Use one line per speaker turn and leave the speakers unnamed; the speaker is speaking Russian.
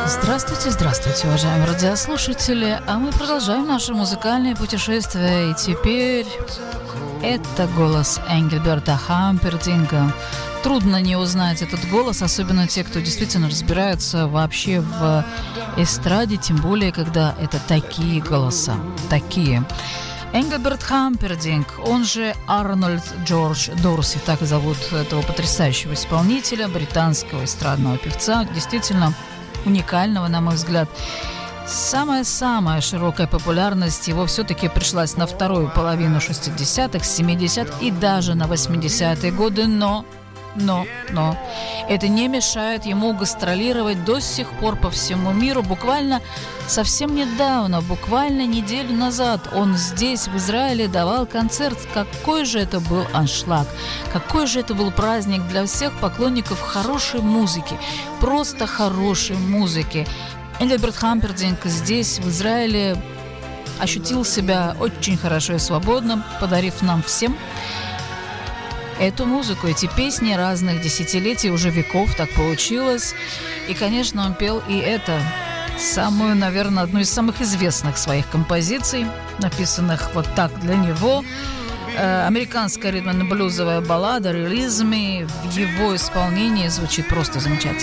Здравствуйте, здравствуйте, уважаемые радиослушатели. А мы продолжаем наше музыкальное путешествие. И теперь это голос Энгельберта Хампердинга. Трудно не узнать этот голос, особенно те, кто действительно разбираются вообще в эстраде, тем более, когда это такие голоса, такие. Энгельберт Хампердинг, он же Арнольд Джордж Дорси, так и зовут этого потрясающего исполнителя, британского эстрадного певца, действительно уникального, на мой взгляд. Самая-самая широкая популярность его все-таки пришлась на вторую половину 60-х, 70-х и даже на 80-е годы, но это не мешает ему гастролировать до сих пор по всему миру. Буквально совсем недавно, буквально неделю назад он здесь, в Израиле, давал концерт. Какой же это был аншлаг, какой же это был праздник для всех поклонников хорошей музыки, просто хорошей музыки. Энгельберт Хампердинг здесь, в Израиле, ощутил себя очень хорошо и свободно, подарив нам всем эту музыку, эти песни разных десятилетий, уже веков, так получилось. И, конечно, он пел и это, самую, наверное, одну из самых известных своих композиций, написанных вот так для него. Американская ритм-блюзовая баллада «Release Me» в его исполнении звучит просто замечательно.